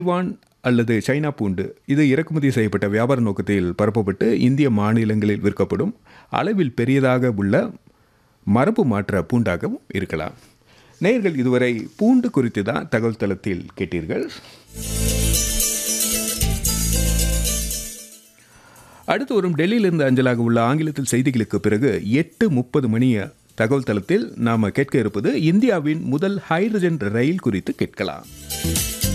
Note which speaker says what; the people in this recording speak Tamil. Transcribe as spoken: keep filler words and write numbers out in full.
Speaker 1: தாய்வான் அல்லது சைனா பூண்டு இது இறக்குமதி செய்யப்பட்ட வியாபார நோக்கத்தில் பரப்பப்பட்டு இந்திய மாநிலங்களில் விற்கப்படும் அளவில் பெரியதாக உள்ள மரபு மாற்ற பூண்டாகவும் இருக்கலாம். நேயர்கள் இதுவரை பூண்டு குறித்து தான் தகவல் தளத்தில் கேட்டீர்கள். அடுத்து வரும் டெல்லியிலிருந்து அஞ்சலாக உள்ள ஆங்கிலத்தில் செய்திகளுக்கு பிறகு எட்டு முப்பது மணி தகவல் தளத்தில் நாம் கேட்க இருப்பது இந்தியாவின் முதல் ஹைட்ரஜன் ரயில் குறித்து கேட்கலாம்.